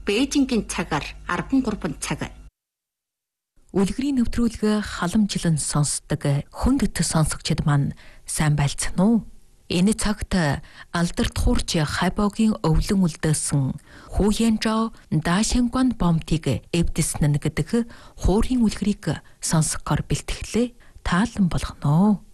Бээжингийн цагаар 13 цаг. Үлгэрийн нэвтрүүлэг халамжлан сонсдог хүндэт сонсогчид маань сайн байлцсан уу? Энэ цагт алдарт хуурч хайбогийн өвлөн үлдээсэн Хуянжао Дашингуан бомтыг эвдэснэ гэдэг хуурийн үлгэрийг сонсохоор бэлтгэлээ таалан болгоно.